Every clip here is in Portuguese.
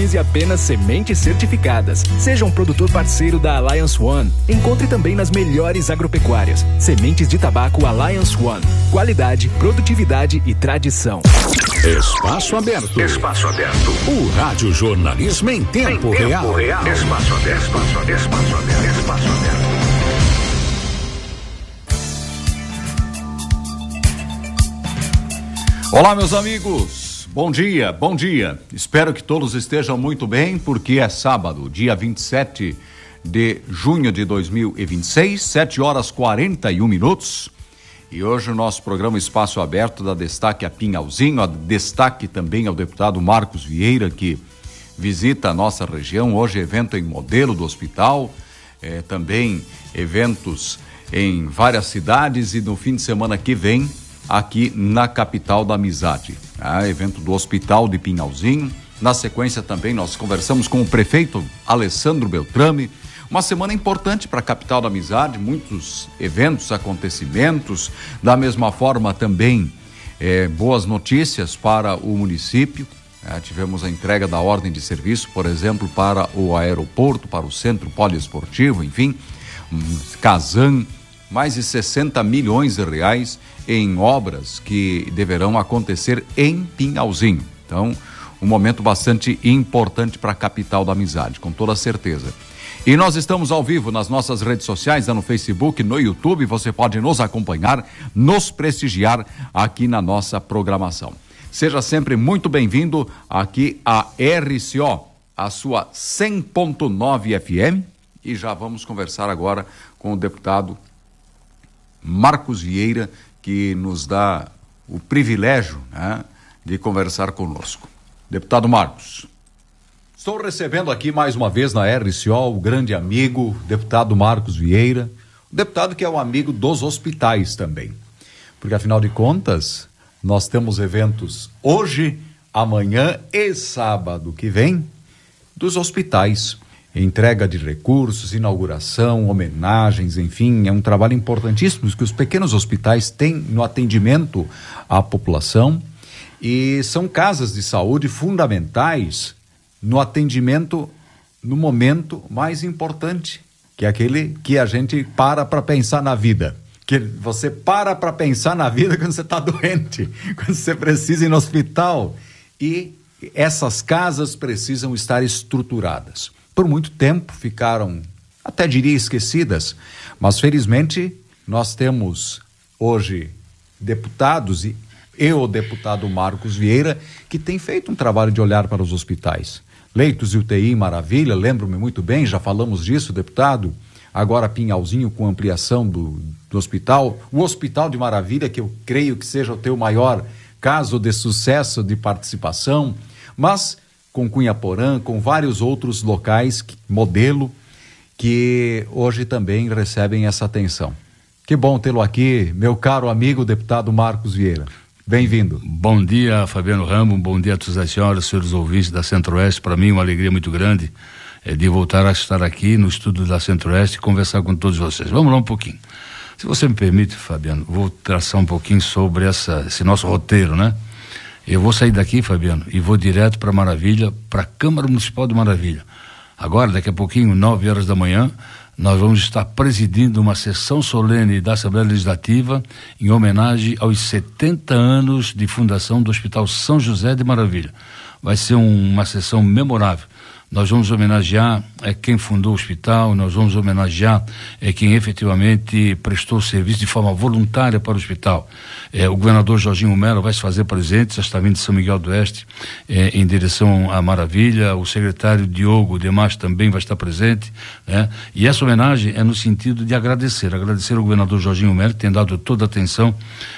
utilize apenas sementes certificadas. Seja um produtor parceiro da Alliance One. Encontre também nas melhores agropecuárias. Sementes de tabaco Alliance One. Qualidade, produtividade e tradição. Espaço Aberto. Espaço Aberto. O rádio jornalismo em tempo real. Espaço Aberto. Espaço Aberto. Espaço Aberto. Espaço Aberto. Olá, meus amigos. Bom dia, bom dia. Espero que todos estejam muito bem, porque é sábado, dia 27 de junho de 2026, 7h41. E hoje o nosso programa Espaço Aberto dá destaque a Pinhalzinho, destaque também ao deputado Marcos Vieira, que visita a nossa região. Hoje evento em Modelo do hospital, também eventos em várias cidades e no fim de semana que vem aqui na capital da amizade. Evento do Hospital de Pinhalzinho. Na sequência também nós conversamos com o prefeito Alessandro Beltrame. Uma semana importante para a capital da amizade, muitos eventos, acontecimentos, da mesma forma também boas notícias para o município. Tivemos a entrega da ordem de serviço, por exemplo, para o aeroporto, para o centro poliesportivo, enfim, Casan, mais de 60 milhões de reais em obras que deverão acontecer em Pinhalzinho. Então, um momento bastante importante para a capital da amizade, com toda certeza. E nós estamos ao vivo nas nossas redes sociais, no Facebook, no YouTube. Você pode nos acompanhar, nos prestigiar aqui na nossa programação. Seja sempre muito bem-vindo aqui à RCO, a sua 100.9 FM. E já vamos conversar agora com o deputado Marcos Vieira, que nos dá o privilégio, de conversar conosco. Deputado Marcos, estou recebendo aqui mais uma vez na RCO o grande amigo, deputado Marcos Vieira, o deputado que é um amigo dos hospitais também, porque afinal de contas nós temos eventos hoje, amanhã e sábado que vem dos hospitais. Entrega de recursos, inauguração, homenagens, enfim, é um trabalho importantíssimo que os pequenos hospitais têm no atendimento à população e são casas de saúde fundamentais no atendimento no momento mais importante, que é aquele que a gente para pensar na vida. Que você para pensar na vida quando você está doente, quando você precisa ir no hospital. E essas casas precisam estar estruturadas. Por muito tempo ficaram, até diria, esquecidas, mas felizmente nós temos hoje deputados e o deputado Marcos Vieira, que tem feito um trabalho de olhar para os hospitais. Leitos de UTI, maravilha, lembro-me muito bem, já falamos disso, deputado. Agora Pinhalzinho com ampliação do hospital, o Hospital de Maravilha, que eu creio que seja o teu maior caso de sucesso de participação, mas com Cunhaporã, com vários outros locais, modelo, que hoje também recebem essa atenção. Que bom tê-lo aqui, meu caro amigo deputado Marcos Vieira. Bem-vindo. Bom dia, Fabiano Ramo, bom dia a todas as senhoras, senhores ouvintes da Centro-Oeste. Para mim, uma alegria muito grande de voltar a estar aqui no estúdio da Centro-Oeste e conversar com todos vocês. Vamos lá um pouquinho. Se você me permite, Fabiano, vou traçar um pouquinho sobre esse nosso roteiro, né? Eu vou sair daqui, Fabiano, e vou direto para Maravilha, para a Câmara Municipal de Maravilha. Agora, daqui a pouquinho, 9h da manhã, nós vamos estar presidindo uma sessão solene da Assembleia Legislativa em homenagem aos 70 anos de fundação do Hospital São José de Maravilha. Vai ser uma sessão memorável. Nós vamos homenagear quem fundou o hospital, nós vamos homenagear quem efetivamente prestou serviço de forma voluntária para o hospital. O governador Jorginho Mello vai se fazer presente, já está vindo de São Miguel do Oeste, em direção à Maravilha. O secretário Diogo Demas também vai estar presente, né? E essa homenagem é no sentido de agradecer ao governador Jorginho Mello, que tem dado toda a atenção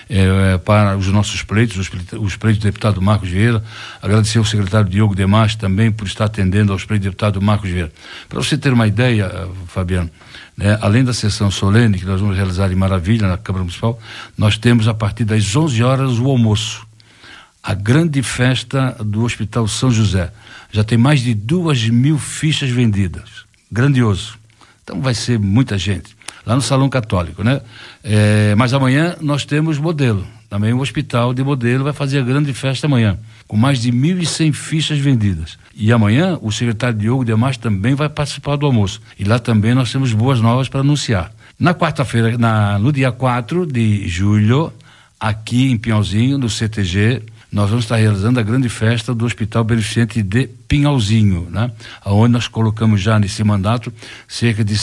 para os nossos pleitos, os pleitos do deputado Marcos Vieira. Agradecer ao secretário Diogo Demas também por estar atendendo aos pleitos do deputado Marcos Vieira. Para você ter uma ideia, Fabiano, além da sessão solene que nós vamos realizar em Maravilha, na Câmara Municipal, nós temos a partir das 11 horas o almoço, a grande festa do Hospital São José. Já tem mais de 2.000 fichas vendidas, grandioso. Então vai ser muita gente, lá no Salão Católico, né? Mas amanhã nós temos modelo, Também o Hospital de Modelo vai fazer a grande festa amanhã, com mais de 1.100 fichas vendidas. E amanhã o secretário Diogo Demais também vai participar do almoço. E lá também nós temos boas novas para anunciar. Na quarta-feira, no dia 4 de julho, aqui em Pinhalzinho, no CTG, nós vamos estar realizando a grande festa do Hospital Beneficente de Pinhalzinho, né? Onde nós colocamos já nesse mandato cerca de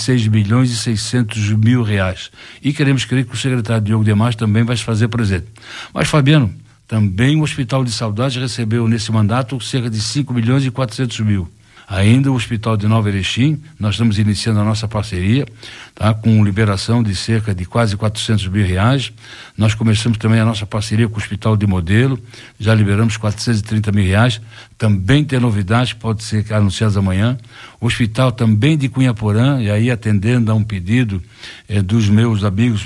6.600.000 reais. E queremos crer que o secretário Diogo Demais também vai se fazer presente. Mas, Fabiano, também o Hospital de Saudade recebeu nesse mandato cerca de 5.400.000. Ainda o Hospital de Nova Erechim, nós estamos iniciando a nossa parceria, tá? Com liberação de cerca de quase 400.000 reais. Nós começamos também a nossa parceria com o Hospital de Modelo, já liberamos 430.000 reais. Também tem novidades que podem ser anunciadas amanhã. O Hospital também de Cunhaporã, e aí atendendo a um pedido dos meus amigos,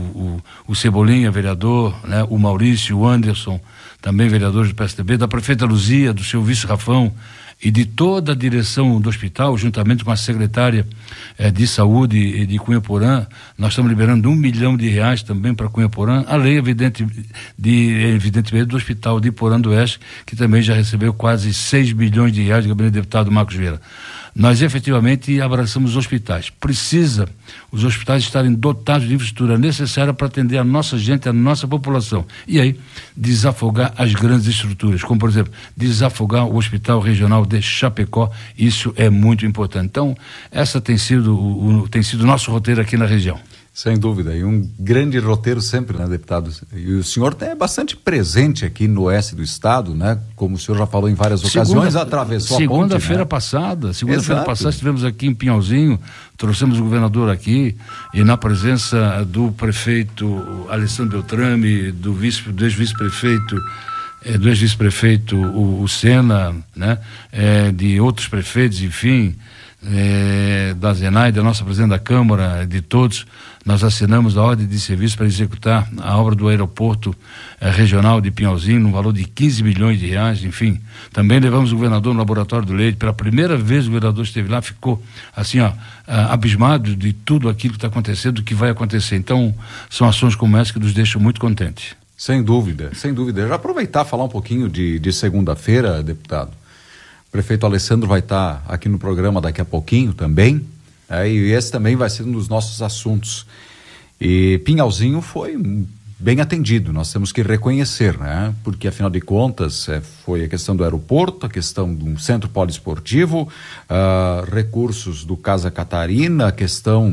o Cebolinha, vereador, né? O Maurício, o Anderson, também vereadores do PSDB, da prefeita Luzia, do seu vice Rafão, e de toda a direção do hospital, juntamente com a secretária de saúde de Cunhaporã. Nós estamos liberando R$1 milhão também para Cunhaporã, além, evidentemente, do Hospital de Porã do Oeste, que também já recebeu quase R$6 bilhões do gabinete do deputado Marcos Vieira. Nós efetivamente abraçamos os hospitais. Precisa os hospitais estarem dotados de infraestrutura necessária para atender a nossa gente, a nossa população. E aí, desafogar as grandes estruturas, como, por exemplo, desafogar o Hospital Regional de Chapecó. Isso é muito importante. Então, essa tem sido o nosso roteiro aqui na região. Sem dúvida, e um grande roteiro sempre, né, deputado? E o senhor é bastante presente aqui no oeste do estado, né? Como o senhor já falou em várias ocasiões, atravessou a ponte, Segunda-feira né? passada estivemos aqui em Pinhalzinho, trouxemos o governador aqui, e na presença do prefeito Alessandro Beltrame, do ex-vice-prefeito o Sena, né? De outros prefeitos, enfim, da Zenai, da nossa presidente da Câmara, de todos. Nós assinamos a ordem de serviço para executar a obra do aeroporto regional de Pinhalzinho, no valor de R$15 milhões, enfim. Também levamos o governador no Laboratório do Leite. Pela primeira vez o governador esteve lá, ficou assim, abismado de tudo aquilo que está acontecendo, do que vai acontecer. Então, são ações como essa que nos deixam muito contentes. Sem dúvida, sem dúvida. Já aproveitar e falar um pouquinho de segunda-feira, deputado. O prefeito Alessandro vai estar aqui no programa daqui a pouquinho também, e esse também vai ser um dos nossos assuntos. E Pinhalzinho foi bem atendido, nós temos que reconhecer, né? Porque afinal de contas foi a questão do aeroporto, a questão de um centro poliesportivo, recursos do Casa Catarina, a questão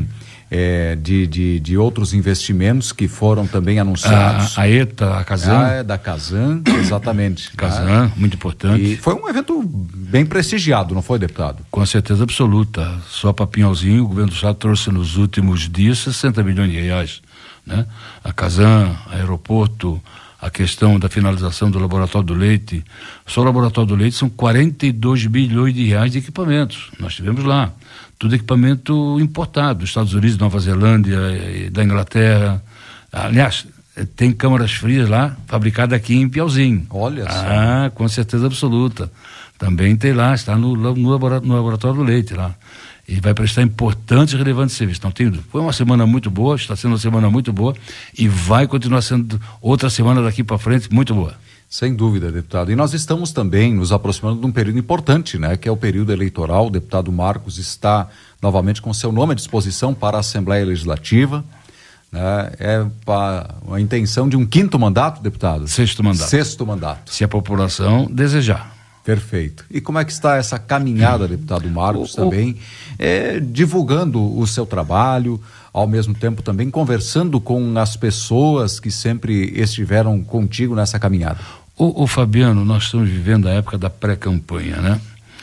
de outros investimentos que foram também anunciados. A ETA, a Casan. Da Casan, exatamente. Casan, muito importante. E foi um evento bem prestigiado, não foi, deputado? Com certeza absoluta. Só para Pinhalzinho, o governo do estado trouxe nos últimos dias R$60 milhões, né? A Casan, aeroporto, a questão da finalização do Laboratório do Leite. Só o Laboratório do Leite são R$42 bilhões de equipamentos. Nós tivemos lá. Tudo equipamento importado dos Estados Unidos, Nova Zelândia, da Inglaterra. Aliás, tem câmaras frias lá, fabricadas aqui em Pinhalzinho. Olha só. Com certeza absoluta. Também tem lá, está no Laboratório do Leite lá. E vai prestar importantes e relevantes serviços. Então, foi uma semana muito boa, está sendo uma semana muito boa e vai continuar sendo outra semana daqui para frente muito boa. Sem dúvida, deputado. E nós estamos também nos aproximando de um período importante, né? Que é o período eleitoral. O deputado Marcos está novamente com seu nome à disposição para a Assembleia Legislativa. Né? A intenção de um 5º mandato, deputado? 6º mandato. 6º mandato. Se a população desejar. Perfeito. E como é que está essa caminhada, deputado Marcos, também divulgando o seu trabalho, ao mesmo tempo também conversando com as pessoas que sempre estiveram contigo nessa caminhada? O Fabiano, nós estamos vivendo a época da pré-campanha, né?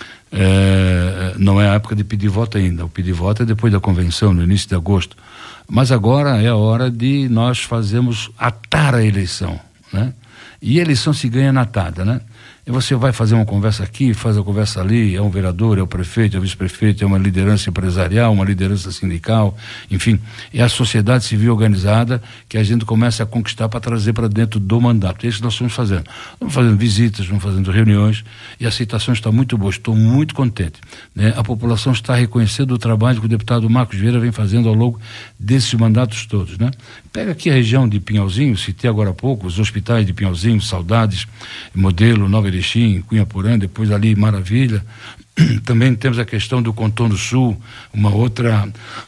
Não é a época de pedir voto ainda. O pedir voto é depois da convenção, no início de agosto. Mas agora é a hora de nós fazermos atar a eleição, né? E a eleição se ganha na atada, né? E você vai fazer uma conversa aqui, faz a conversa ali, é um vereador, é o prefeito, é o vice-prefeito, é uma liderança empresarial, uma liderança sindical, enfim, é a sociedade civil organizada que a gente começa a conquistar para trazer para dentro do mandato. É isso que nós estamos fazendo. Estamos fazendo visitas, estamos fazendo reuniões e a aceitação está muito boa, estou muito contente, né? A população está reconhecendo o trabalho que o deputado Marcos Vieira vem fazendo ao longo desses mandatos todos, né? Pega aqui a região de Pinhalzinho, citei agora há pouco, os hospitais de Pinhalzinho, Saudades, Modelo, Nova Erechim, Cunhaporã, depois ali Maravilha. Também temos a questão do Contorno Sul, uma outra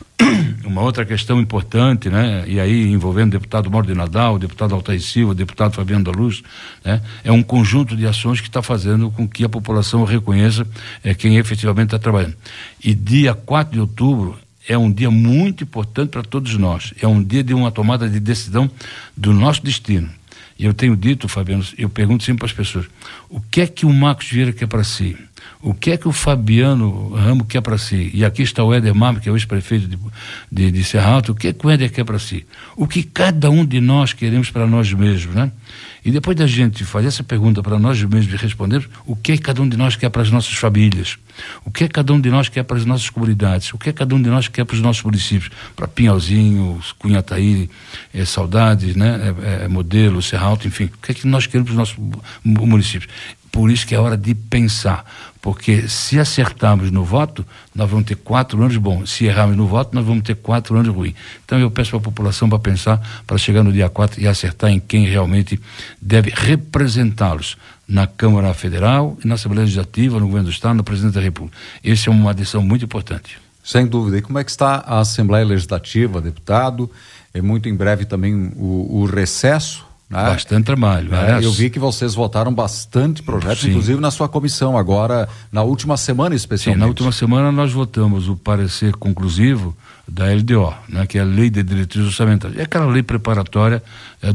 questão importante, né? E aí envolvendo o deputado Mauro de Nadal, o deputado Altair Silva, o deputado Fabiano da Luz, né? É um conjunto de ações que está fazendo com que a população reconheça quem efetivamente está trabalhando. E dia 4 de outubro é um dia muito importante para todos nós, é um dia de uma tomada de decisão do nosso destino. E eu tenho dito, Fabiano, eu pergunto sempre para as pessoas, o que é que o Marcos Vieira quer para si? O que é que o Fabiano Ramos quer para si? E aqui está o Éder Marmo, que é o ex-prefeito de Serra Alta. O que é que o Éder quer para si? O que cada um de nós queremos para nós mesmos, né? E depois da gente fazer essa pergunta para nós mesmos e respondermos, o que é que cada um de nós quer para as nossas famílias? O que é que cada um de nós quer para as nossas comunidades? O que é que cada um de nós quer para os nossos municípios? Para Pinhalzinho, Cunhataí, Saudades, né? Modelo, Serra Alta, enfim. O que é que nós queremos para os nossos municípios? Por isso que é hora de pensar, porque se acertarmos no voto, nós vamos ter 4 anos bons. Se errarmos no voto, nós vamos ter 4 anos ruins. Então eu peço para a população para pensar, para chegar no dia 4 e acertar em quem realmente deve representá-los na Câmara Federal e na Assembleia Legislativa, no Governo do Estado, no Presidente da República. Essa é uma decisão muito importante. Sem dúvida. E como é que está a Assembleia Legislativa, deputado? É muito em breve também o recesso. Bastante trabalho. Eu vi que vocês votaram bastante projetos, sim, inclusive na sua comissão, agora, na última semana especialmente. Sim, na última semana nós votamos o parecer conclusivo da LDO, né, que é a Lei de Diretrizes Orçamentárias. É aquela lei preparatória